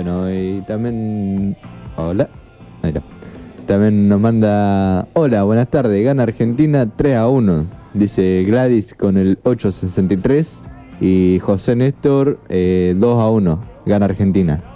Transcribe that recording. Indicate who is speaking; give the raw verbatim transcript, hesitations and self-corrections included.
Speaker 1: Bueno, y también... Hola. Ahí está. También nos manda... Hola, buenas tardes. Gana Argentina tres a uno. Dice Gladys con el ocho sesenta y tres. Y José Néstor eh, dos a uno. Gana Argentina.